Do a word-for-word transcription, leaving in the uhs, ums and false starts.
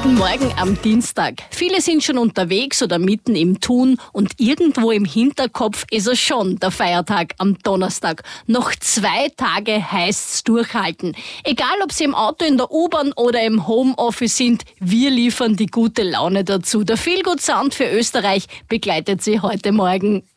Guten Morgen am Dienstag. Viele sind schon unterwegs oder mitten im Tun und irgendwo im Hinterkopf ist es schon der Feiertag am Donnerstag. Noch zwei Tage heißt's durchhalten. Egal, ob Sie im Auto, in der U-Bahn oder im Homeoffice sind, wir liefern die gute Laune dazu. Der Feel Good Sound für Österreich begleitet Sie heute Morgen.